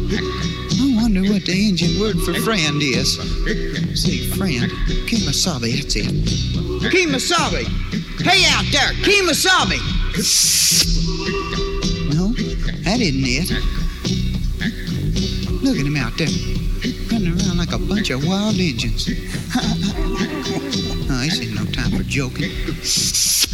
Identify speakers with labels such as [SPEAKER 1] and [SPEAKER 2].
[SPEAKER 1] I wonder what the Indian word for friend is. See, friend. Kemosabe, that's it. Kemosabe! Hey out there, Kemosabe! No, that isn't it. Look at him out there, running around like a bunch of wild Indians. Oh, this ain't no time for joking.